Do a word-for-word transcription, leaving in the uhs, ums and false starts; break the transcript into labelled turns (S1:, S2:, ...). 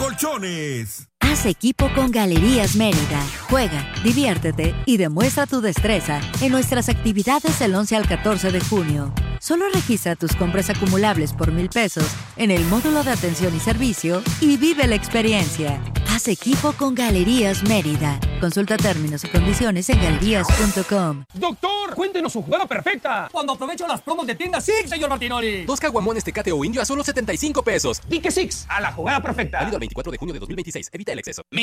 S1: Colchones.
S2: Haz equipo con Galerías Mérida. Juega, diviértete y demuestra tu destreza en nuestras actividades del once al catorce de junio. Solo registra tus compras acumulables por mil pesos en el módulo de atención y servicio y vive la experiencia. Haz equipo con Galerías Mérida. Consulta términos y condiciones en galerías punto com.
S3: Doctor, cuéntenos su jugada perfecta. Cuando aprovecho las promos de tienda Six, señor Martinoli.
S4: Dos caguamones Tecate o Indio a solo setenta y cinco pesos.
S3: Pique Six, a la jugada perfecta.
S4: Válido el veinticuatro de junio de dos mil veintiséis. Evita el exceso.